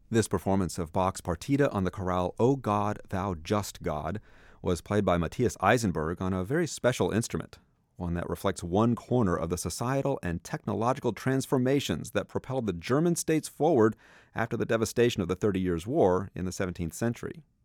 This performance of Bach's Partita on the chorale O God, Thou Just God was played by Matthias Eisenberg on a very special instrument, one that reflects one corner of the societal and technological transformations that propelled the German states forward after the devastation of the 30 Years' War in the 17th century.